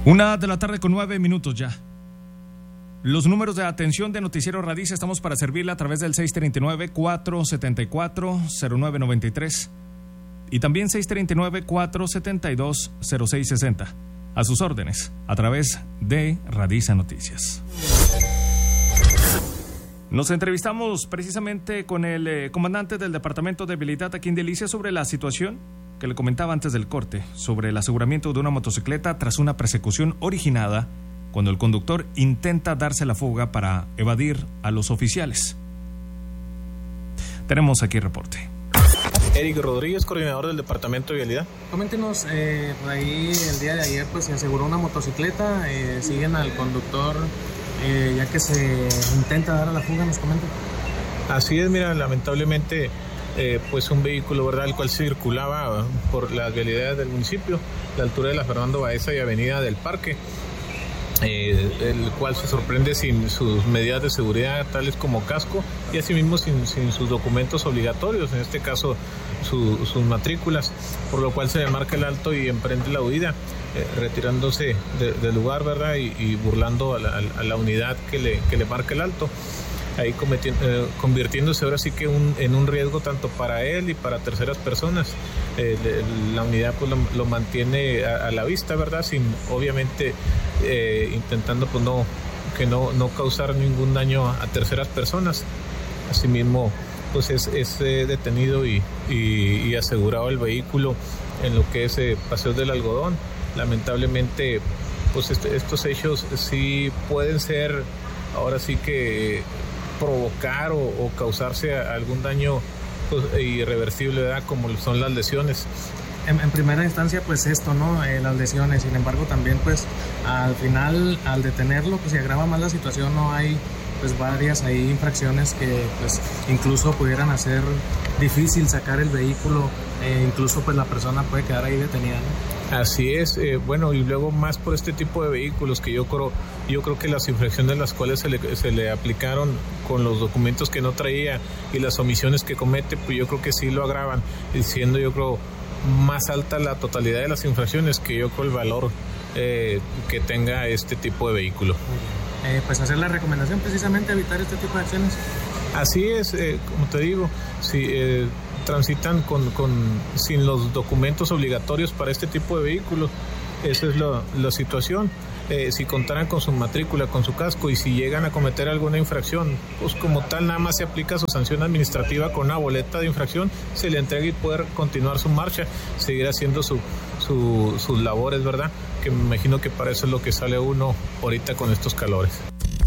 1:09 ya. Los números de atención de Noticiero Radice estamos para servirle a través del 639-474-0993 y también 639-472-0660. A sus órdenes, a través de Radice Noticias. Nos entrevistamos precisamente con el comandante del Departamento de Vialidad aquí en Delicias sobre la situación que le comentaba antes del corte, sobre el aseguramiento de una motocicleta tras una persecución originada cuando el conductor intenta darse la fuga para evadir a los oficiales. Tenemos aquí el reporte. Eric Rodríguez, coordinador del Departamento de Vialidad. Coméntenos, por ahí el día de ayer pues se aseguró una motocicleta, siguen al conductor ya que se intenta dar a la fuga, nos comentan. Así es, mira, lamentablemente pues un vehículo, ¿verdad?, el cual circulaba por las vialidades del municipio, la altura de la Fernando Baeza y Avenida del Parque, el cual se sorprende sin sus medidas de seguridad tales como casco y asimismo sin sus documentos obligatorios, en este caso sus matrículas, por lo cual se le marca el alto y emprende la huida, retirándose del lugar, ¿verdad?, y burlando a la unidad que le marca el alto, ahí convirtiéndose ahora sí que en un riesgo tanto para él y para terceras personas. La unidad pues lo mantiene a la vista, ¿verdad?, sin obviamente intentando pues no causar ningún daño a terceras personas. Asimismo pues es detenido y asegurado el vehículo en lo que es Paseo del Algodón. Lamentablemente pues estos hechos sí pueden ser ahora sí que provocar o causarse algún daño pues, irreversible, ¿verdad?, como son las lesiones. En primera instancia pues esto, ¿no?, las lesiones. Sin embargo también pues al final, al detenerlo, pues se agrava más la situación. No hay pues varias ahí infracciones que pues incluso pudieran hacer difícil sacar el vehículo, incluso pues la persona puede quedar ahí detenida, ¿no? Así es, bueno, y luego más por este tipo de vehículos que yo creo que las infracciones las cuales se le aplicaron con los documentos que no traía y las omisiones que comete, pues yo creo que sí lo agravan, siendo yo creo más alta la totalidad de las infracciones que yo creo el valor que tenga este tipo de vehículo. Pues hacer la recomendación precisamente evitar este tipo de acciones. Así es, como te digo, si transitan sin los documentos obligatorios para este tipo de vehículos, esa es la situación. Si contaran con su matrícula, con su casco, y si llegan a cometer alguna infracción, pues como tal nada más se aplica su sanción administrativa con una boleta de infracción, se le entrega y poder continuar su marcha, seguir haciendo sus labores, ¿verdad? Que me imagino que para eso es lo que sale uno ahorita con estos calores.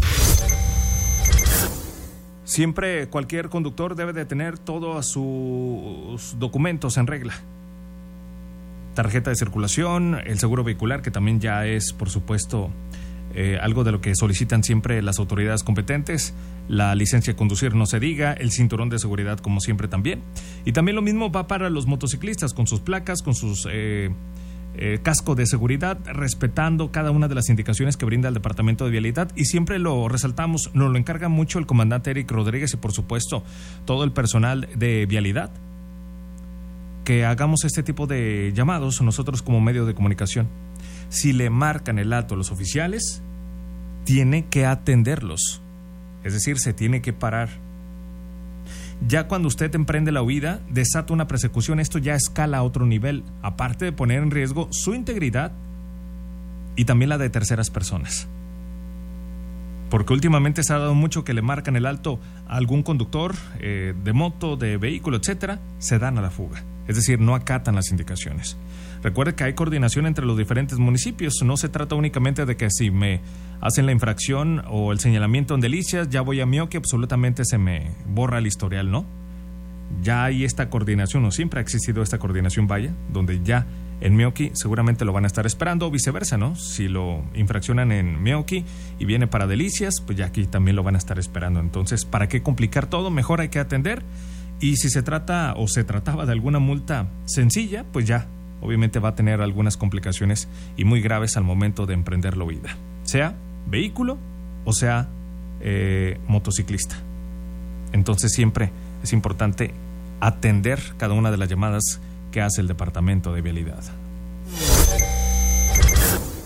Siempre cualquier conductor debe de tener todos sus documentos en regla. Tarjeta de circulación, el seguro vehicular, que también ya es, por supuesto, algo de lo que solicitan siempre las autoridades competentes. La licencia de conducir, no se diga, el cinturón de seguridad, como siempre, también. Y también lo mismo va para los motociclistas, con sus placas, con sus casco de seguridad, respetando cada una de las indicaciones que brinda el Departamento de Vialidad, y siempre lo resaltamos, nos lo encarga mucho el comandante Eric Rodríguez y por supuesto todo el personal de Vialidad, que hagamos este tipo de llamados nosotros como medio de comunicación. Si le marcan el alto a los oficiales, tiene que atenderlos, es decir, se tiene que parar. Ya cuando usted emprende la huida, desata una persecución, esto ya escala a otro nivel, aparte de poner en riesgo su integridad y también la de terceras personas. Porque últimamente se ha dado mucho que le marcan el alto a algún conductor de moto, de vehículo, etcétera, se dan a la fuga, es decir, no acatan las indicaciones. Recuerde que hay coordinación entre los diferentes municipios, no se trata únicamente de que si me hacen la infracción o el señalamiento en Delicias, ya voy a Mioqui, absolutamente se me borra el historial, ¿no? Ya hay esta coordinación, o siempre ha existido esta coordinación, vaya, donde ya en Mioqui seguramente lo van a estar esperando, o viceversa, ¿no? Si lo infraccionan en Mioqui y viene para Delicias, pues ya aquí también lo van a estar esperando. Entonces, ¿para qué complicar todo? Mejor hay que atender, y si se trata o se trataba de alguna multa sencilla, pues ya obviamente va a tener algunas complicaciones y muy graves al momento de emprender la huida, sea vehículo o sea motociclista. Entonces siempre es importante atender cada una de las llamadas que hace el Departamento de Vialidad.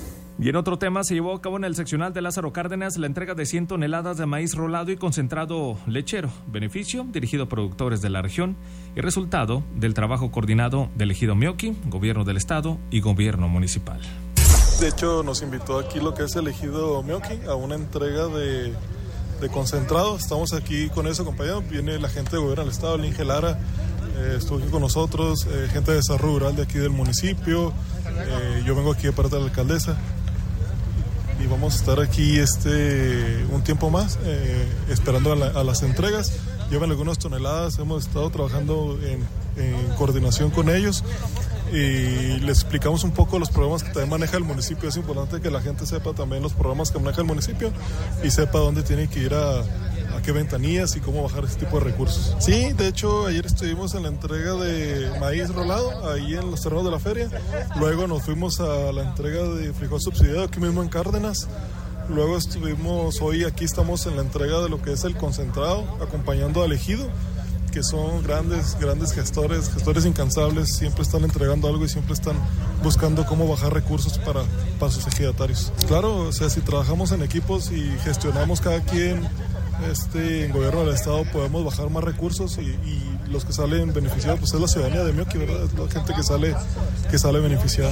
Y en otro tema, se llevó a cabo en el seccional de Lázaro Cárdenas la entrega de 100 toneladas de maíz rolado y concentrado lechero, beneficio dirigido a productores de la región y resultado del trabajo coordinado del ejido Meoqui, gobierno del estado y gobierno municipal. De hecho, nos invitó aquí lo que es el ejido Meoqui a una entrega de concentrado. Estamos aquí con eso acompañados. Viene la gente de gobierno del estado, Linge Lara, estuvo aquí con nosotros, gente de desarrollo rural de aquí del municipio. Yo vengo aquí de parte de la alcaldesa. Y vamos a estar aquí un tiempo más esperando a las entregas. Llevan algunas toneladas, hemos estado trabajando en coordinación con ellos y les explicamos un poco los programas que también maneja el municipio. Es importante que la gente sepa también los programas que maneja el municipio y sepa dónde tiene que ir a qué ventanillas y cómo bajar ese tipo de recursos. Sí, de hecho ayer estuvimos en la entrega de maíz rolado ahí en los terrenos de la feria, luego nos fuimos a la entrega de frijol subsidiado aquí mismo en Cárdenas, luego hoy aquí estamos en la entrega de lo que es el concentrado acompañando al ejido, que son grandes gestores incansables, siempre están entregando algo y siempre están buscando cómo bajar recursos para sus ejidatarios. Claro, o sea, si trabajamos en equipos y gestionamos cada quien en gobierno del estado, podemos bajar más recursos y los que salen beneficiados pues es la ciudadanía de Meoqui, ¿verdad? Es la gente que sale beneficiada.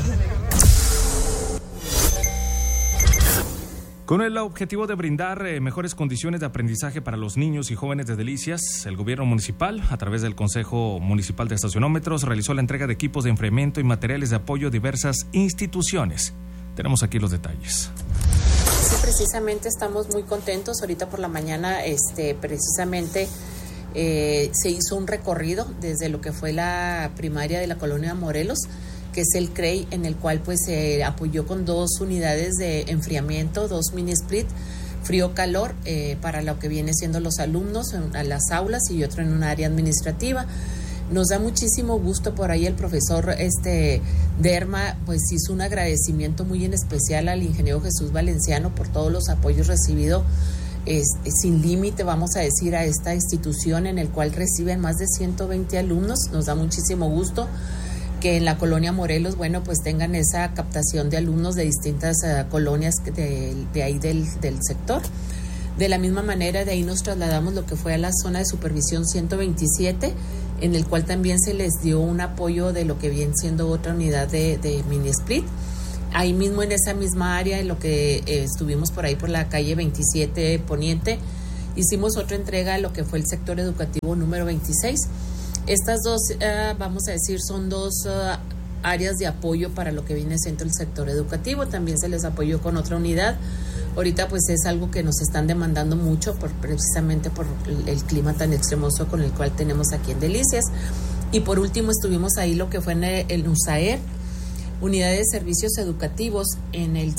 Con el objetivo de brindar mejores condiciones de aprendizaje para los niños y jóvenes de Delicias, el gobierno municipal, a través del Consejo Municipal de Estacionómetros, realizó la entrega de equipos de enfriamiento y materiales de apoyo a diversas instituciones. Tenemos aquí los detalles. Sí, precisamente estamos muy contentos. Ahorita por la mañana, precisamente se hizo un recorrido desde lo que fue la primaria de la colonia Morelos, que es el CREI, en el cual pues se apoyó con 2 unidades de enfriamiento, 2 mini split, frío-calor, para lo que viene siendo los alumnos en las aulas y otro en un área administrativa. Nos da muchísimo gusto por ahí el profesor Derma, pues hizo un agradecimiento muy en especial al ingeniero Jesús Valenciano por todos los apoyos recibidos sin límite, vamos a decir, a esta institución en el cual reciben más de 120 alumnos. Nos da muchísimo gusto que en la colonia Morelos, bueno, pues tengan esa captación de alumnos de distintas colonias de ahí del sector. De la misma manera, de ahí nos trasladamos lo que fue a la zona de supervisión 127, en el cual también se les dio un apoyo de lo que viene siendo otra unidad de mini split. Ahí mismo en esa misma área, en lo que estuvimos por ahí por la calle 27 Poniente, hicimos otra entrega de lo que fue el sector educativo número 26. Estas dos, vamos a decir, son 2 áreas de apoyo para lo que viene siendo el sector educativo. También se les apoyó con otra unidad. Ahorita pues es algo que nos están demandando mucho precisamente por el clima tan extremoso con el cual tenemos aquí en Delicias. Y por último estuvimos ahí lo que fue en el USAER, Unidad de Servicios Educativos, en el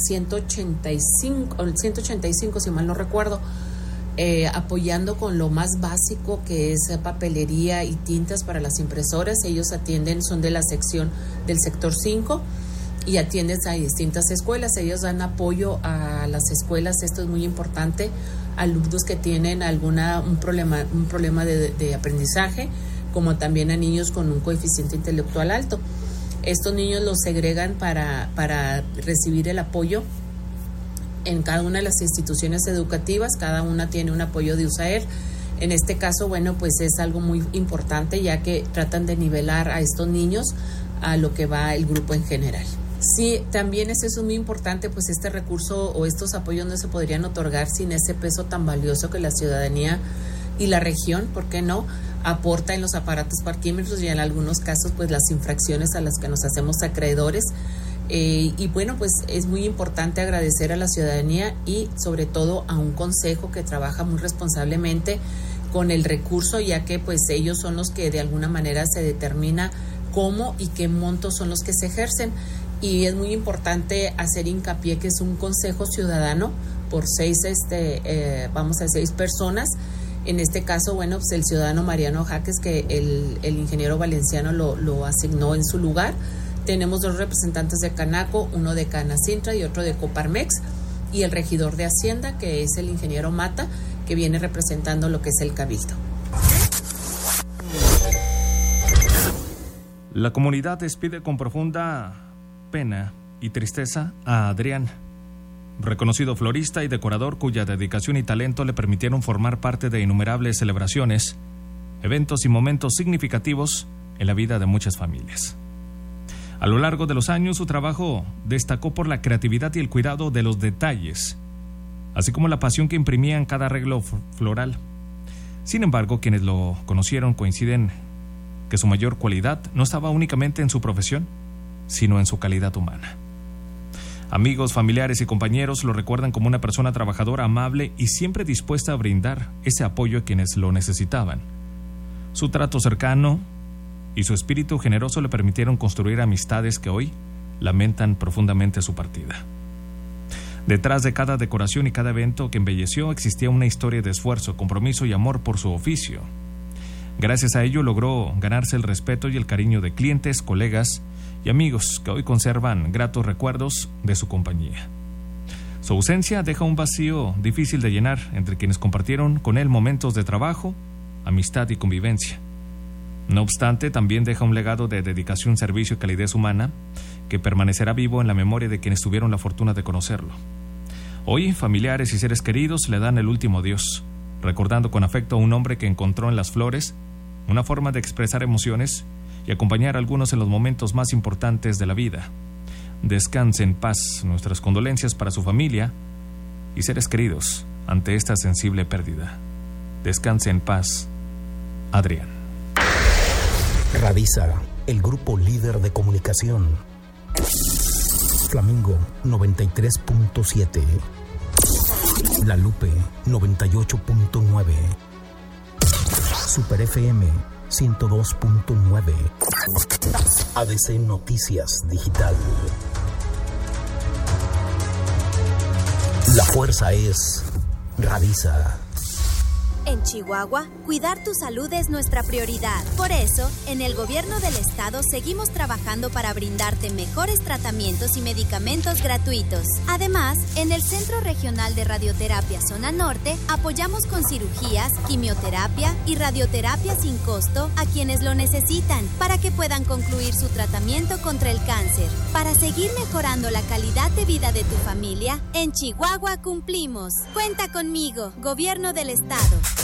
185, si mal no recuerdo, apoyando con lo más básico, que es papelería y tintas para las impresoras. Ellos son de la sección del sector 5 y atienden a distintas escuelas. Ellos dan apoyo a las escuelas, esto es muy importante, alumnos que tienen un problema de aprendizaje, como también a niños con un coeficiente intelectual alto. Estos niños los segregan para recibir el apoyo en cada una de las instituciones educativas. Cada una tiene un apoyo de USAER. En este caso, bueno, pues es algo muy importante, ya que tratan de nivelar a estos niños a lo que va el grupo en general. Sí, también eso es muy importante, pues este recurso o estos apoyos no se podrían otorgar sin ese peso tan valioso que la ciudadanía y la región, ¿por qué no?, aporta en los aparatos parquímetros y en algunos casos pues las infracciones a las que nos hacemos acreedores. Y bueno, pues es muy importante agradecer a la ciudadanía y sobre todo a un consejo que trabaja muy responsablemente con el recurso, ya que pues ellos son los que de alguna manera se determina cómo y qué montos son los que se ejercen. Y es muy importante hacer hincapié que es un consejo ciudadano por 6 personas. En este caso, bueno, pues el ciudadano Mariano Jaques, que el ingeniero Valenciano lo asignó en su lugar. Tenemos 2 representantes de Canaco, uno de Canacintra y otro de Coparmex, y el regidor de Hacienda, que es el ingeniero Mata, que viene representando lo que es el Cabildo. La comunidad despide con profunda pena y tristeza a Adrián, reconocido florista y decorador cuya dedicación y talento le permitieron formar parte de innumerables celebraciones, eventos y momentos significativos en la vida de muchas familias. A lo largo de los años, su trabajo destacó por la creatividad y el cuidado de los detalles, así como la pasión que imprimía en cada arreglo floral. Sin embargo, quienes lo conocieron coinciden que su mayor cualidad no estaba únicamente en su profesión, sino en su calidad humana. Amigos, familiares y compañeros lo recuerdan como una persona trabajadora, amable y siempre dispuesta a brindar ese apoyo a quienes lo necesitaban. Su trato cercano y su espíritu generoso le permitieron construir amistades que hoy lamentan profundamente su partida. Detrás de cada decoración y cada evento que embelleció existía una historia de esfuerzo, compromiso y amor por su oficio. Gracias a ello logró ganarse el respeto y el cariño de clientes, colegas y amigos que hoy conservan gratos recuerdos de su compañía. Su ausencia deja un vacío difícil de llenar entre quienes compartieron con él momentos de trabajo, amistad y convivencia. No obstante, también deja un legado de dedicación, servicio y calidez humana que permanecerá vivo en la memoria de quienes tuvieron la fortuna de conocerlo. Hoy, familiares y seres queridos le dan el último adiós, recordando con afecto a un hombre que encontró en las flores una forma de expresar emociones y acompañar a algunos en los momentos más importantes de la vida. Descanse en paz. Nuestras condolencias para su familia y seres queridos ante esta sensible pérdida. Descanse en paz, Adrián. Radisa, el grupo líder de comunicación. Flamingo 93.7. La Lupe 98.9. Super FM 102.9. ADC Noticias Digital. La fuerza es Radisa. En Chihuahua, cuidar tu salud es nuestra prioridad. Por eso, en el gobierno del estado seguimos trabajando para brindarte mejores tratamientos y medicamentos gratuitos. Además, en el Centro Regional de Radioterapia Zona Norte, apoyamos con cirugías, quimioterapia y radioterapia sin costo a quienes lo necesitan para que puedan concluir su tratamiento contra el cáncer. Para seguir mejorando la calidad de vida de tu familia, en Chihuahua cumplimos. Cuenta conmigo, Gobierno del Estado.